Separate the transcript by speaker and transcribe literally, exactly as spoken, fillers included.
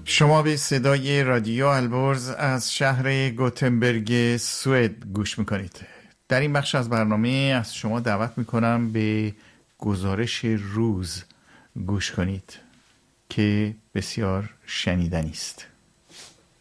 Speaker 1: شما به صدای رادیو البرز از شهر گوتنبرگ سوئد گوش میکنید. در این بخش از برنامه از شما دعوت میکنم به گزارش روز گوش کنید که بسیار شنیدنی است.